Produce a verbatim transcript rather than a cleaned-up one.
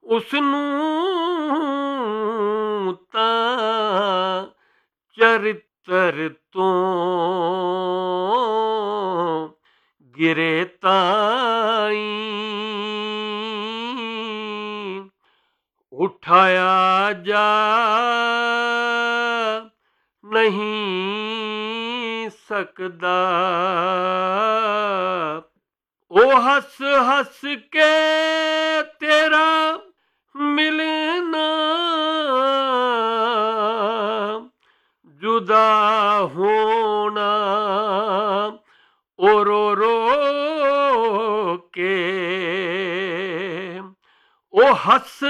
ਉਸਨੂੰ ਤਾਂ ਚਰਿੱਤਰ ਤੋਂ ਗਿਰੇ ਤਾਈਂ ਉਠਾਇਆ ਜਾ ਨਹੀਂ ਸਕਦਾ। ਉਹ ਹੱਸ ਹੱਸ ਕੇ ਤੇਰਾ ਮਿਲਣਾ ਜੁਦਾ ਹੋਣਾ ਉਹ ਰੋ ਰੋ ਕੇ ਉਹ ਹੱਸ